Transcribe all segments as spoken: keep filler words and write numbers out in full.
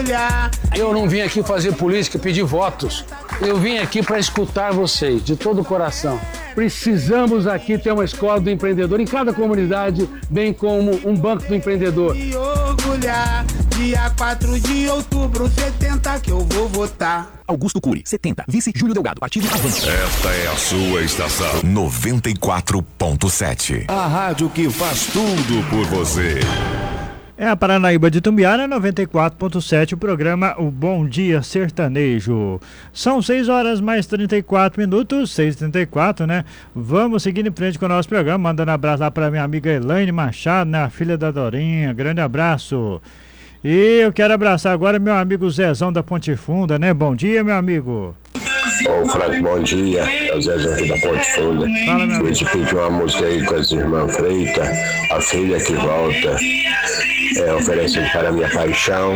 Eu não vim aqui fazer política, pedir votos. Eu vim aqui para escutar vocês, de todo o coração. Precisamos aqui ter uma escola do empreendedor em cada comunidade, bem como um banco do empreendedor. E orgulhar, dia quatro de outubro, setenta que eu vou votar. Augusto Cury, setenta. Vice Júlio Delgado, Partido Avante. Esta é a sua estação. noventa e quatro ponto sete. A rádio que faz tudo por você. É a Paranaíba de Tumbiara, noventa e quatro ponto sete, o programa O Bom Dia Sertanejo. São seis horas mais trinta e quatro minutos, seis e trinta e quatro, né? Vamos seguindo em frente com o nosso programa, mandando abraço lá para minha amiga Elaine Machado, né? A filha da Dorinha, grande abraço. E eu quero abraçar agora meu amigo Zezão da Ponte Funda, né? Bom dia, meu amigo. Ô Franco, bom dia. É o Zezão aqui da Ponte Funda. Fala, meu amigo. Eu te pedi uma música aí com as irmãs Freita, a filha que volta. É, oferecendo para a minha paixão,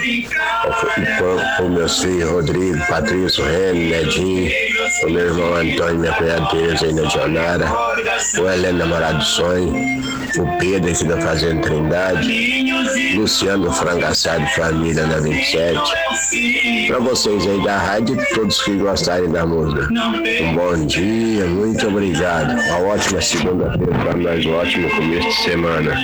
para os meus filhos, Rodrigo, Patrício, Reni, Nedinho, o meu irmão Antônio, minha cunhada Tereza e Nadionara, o Heleno, namorado do sonho, o Pedro aqui da Fazenda Trindade, Luciano Frangaçado, família na vinte e sete, para vocês aí da rádio e todos que gostarem da música. Um bom dia, muito obrigado. Uma ótima segunda-feira para nós, um ótimo começo de semana.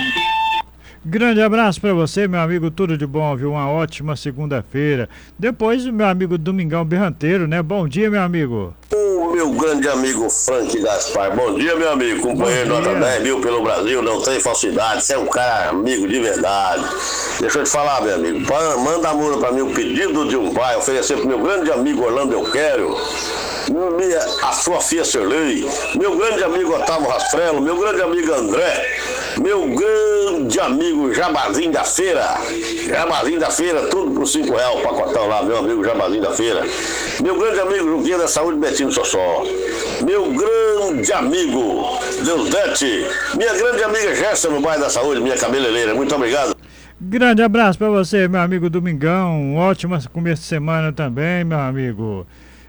Grande abraço pra você, meu amigo, tudo de bom, viu? Uma ótima segunda-feira. Depois, o meu amigo Domingão Berranteiro, né? Bom dia, meu amigo. O meu grande amigo Frank Gaspar. Bom dia, meu amigo. Companheiro nota dez mil pelo Brasil, não tem falsidade. Você é um cara amigo de verdade. Deixa eu te falar, meu amigo. Manda a música pra mim, o pedido de um pai, oferecer pro meu grande amigo Orlando Eu Quero. Minha, a sua filha Serlei, meu grande amigo Otávio Rastrello, meu grande amigo André, meu grande amigo Jabazinho da Feira, Jabazinho da Feira, tudo por cinco reais o pacotão lá, meu amigo Jabazinho da Feira, meu grande amigo Juquinha da Saúde, Betinho Sossó, meu grande amigo Deusdete, minha grande amiga Jéssica no bairro da Saúde, minha cabeleireira, muito obrigado. Grande abraço pra você, meu amigo Domingão, um ótimo começo de semana também, meu amigo.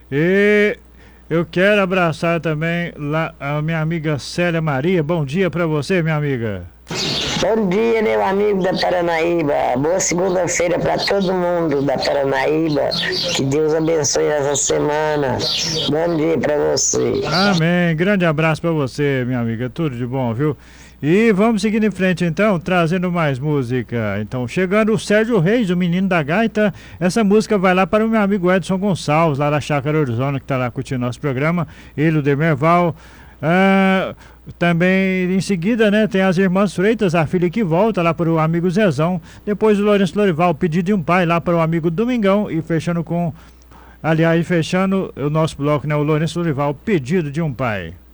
E eu quero abraçar também lá a minha amiga Célia Maria. Bom dia pra você, minha amiga. Bom dia, meu amigo da Paranaíba. Boa segunda-feira pra todo mundo da Paranaíba. Que Deus abençoe essa semana. Bom dia pra você. Amém. Grande abraço pra você, minha amiga. Tudo de bom, viu? E vamos seguindo em frente então, trazendo mais música. Então, chegando o Sérgio Reis, o menino da gaita. Essa música vai lá para o meu amigo Edson Gonçalves, lá da Chácara Arizona, que está lá curtindo nosso programa. Ele, o Demerval. Ah, também em seguida, né, tem as irmãs Freitas, a filha que volta lá para o amigo Zezão. Depois o Lourenço Lorival, pedido de um pai lá para o amigo Domingão. E fechando com, aliás, fechando o nosso bloco, né, o Lourenço Lorival, pedido de um pai.